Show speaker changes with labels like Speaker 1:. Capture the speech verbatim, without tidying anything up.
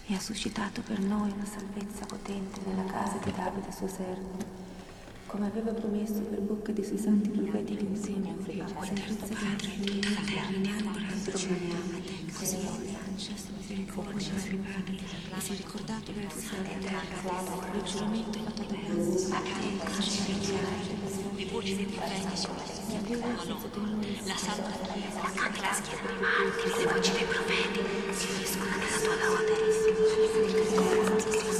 Speaker 1: e ha suscitato per noi una salvezza potente nella casa di Davide suo servo, come aveva promesso per bocca dei suoi santi profeti che insieme a la salvezza di nostri così oggi misericordia e si è ricordato del suo servo il giuramento fatto da Dio
Speaker 2: le voci dei profeti si uniscono, la santa le voci dei profeti si uniscono nella tua lode.